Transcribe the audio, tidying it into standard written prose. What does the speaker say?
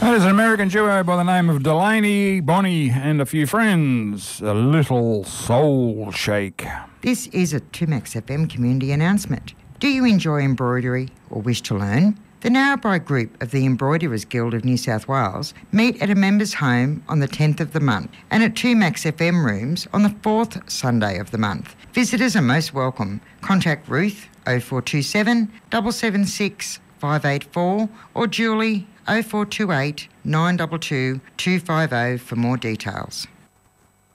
That is an American duo by the name of Delaney, Bonnie and a few friends. A little soul shake. This is a 2Max FM community announcement. Do you enjoy embroidery or wish to learn? The Narrabri Group of the Embroiderers Guild of New South Wales meet at a members' home on the 10th of the month and at 2Max FM rooms on the 4th Sunday of the month. Visitors are most welcome. Contact Ruth 0427 776 584 or Julie 0428 922 250 for more details.